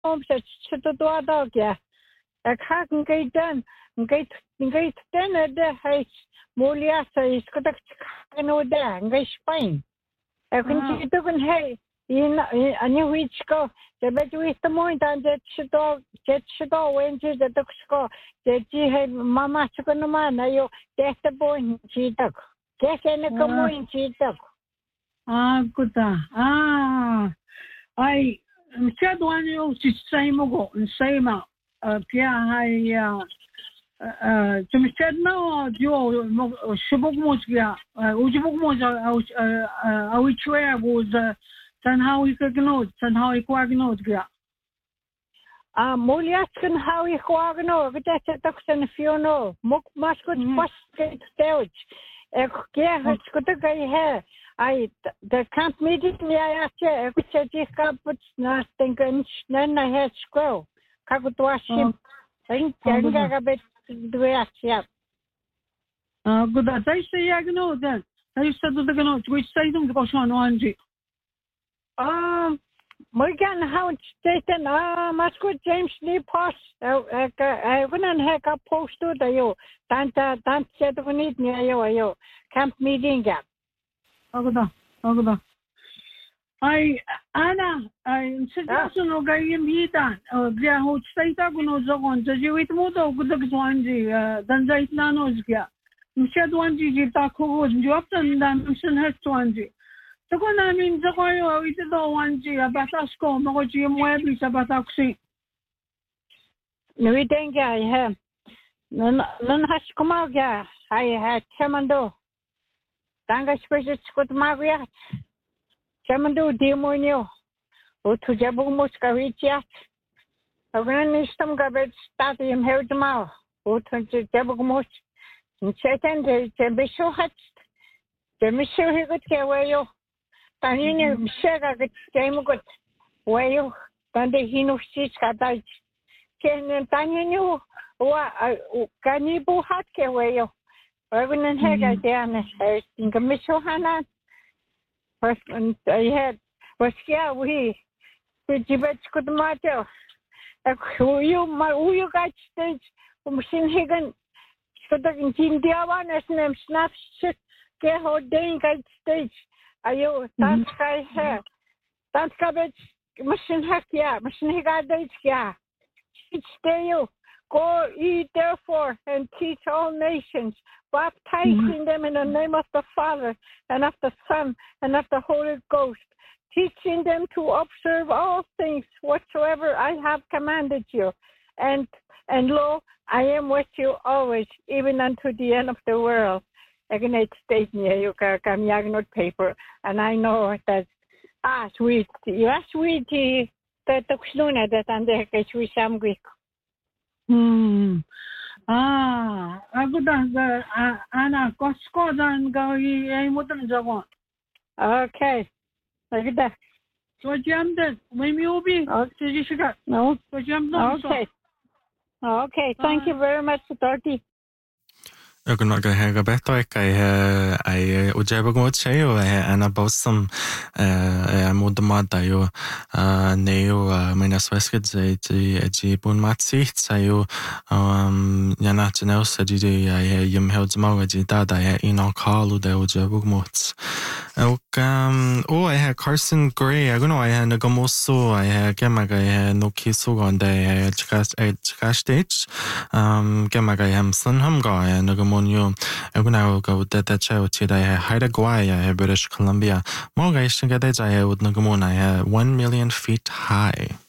om se to dog ya. A hakan gate done. Gate then the hay Moliasa is got a no there, and gay spine. I can see it hey. In a new which go, the bed with the point and that should go when she the dog score. That she had Mamma Chukanama, you get the boy in she dog. Guess any come in she dog. Good. I said one you same ago and same out. Yeah, Jim said no, you Shibok Mosgia, Ujibok Mosa, which way was. Somehow we could know, somehow we could know. Moliaskin, how we could know, but that's a toxin if you know. Mook must go first stage. Yeah, it's good to go here. The camp meeting, I asked you, I could say, you can't put nothing, and then I had scroll. Kakutuash him. I think I got the ask, yeah. Good, as I say, I know then. I said to the note, which say them to go on 1G. Morgan Hound Station, must go James Lee Post. I wouldn't have a post to the you. Tanta said we need near you. Camp meeting gap. Anna, I suggestion of Gayim Hitan, their whole state of Gonzon, the Jewish motto, good of Swanji, than they nanoskia. You said 1G Taco was dropped and then has 1G. So when I mean the way we did all 1G about us go, no Jim Webb is about Oxy. No, we think I have. None has come out, yeah. I had Chamando. Tanga special Scott Marriott. Chamando demonio. O to Jabu Muscaritia. A grand system garbage started him held them out. O to Jabu Mus. And Satan, the Bishop had the Monsieur he could get away. Tanini Shega came good. Where you can the Hino seats got died. Can Taninu Canibu hat away you. Urban and Hagar down I think a Miss Johanna. First I had was here we did you bet good matter. Who you got stage machine Hagan. So the India one as name snaps shit. Get how they got stage. Ayo, that's guy here. That's cabbage machine hack, yeah. Machine hack dates, yeah. Teach you. Go ye therefore and teach all nations, baptizing them in the name of the Father and of the Son and of the Holy Ghost, teaching them to observe all things whatsoever I have commanded you. And lo, I am with you always, even unto the end of the world. Again, state near you can not paper, and I know that sweet, that the Xluna that under we some Greek. I would Anna Cosco and go ye a Okay, look at that. So jammed it. When you be, no, okay, thank you very much, Dorothy. Good not going to have a better. I would ever go to you and about some modamada you neo minus weskets a jibun matsi. You Yanat and else said I yum held Mawaji that I had in our car, they would have mots. I had Carson Gray. I don't know. I had Nagamoso. I had Gemaga. I had no kiso on the Chikash stage. Gemaga am Sunham guy and Nagamonio. I gonna go that child. I had Haida Guay. I had British Columbia. More guys think that I had Nagamon. I had 1 million feet high.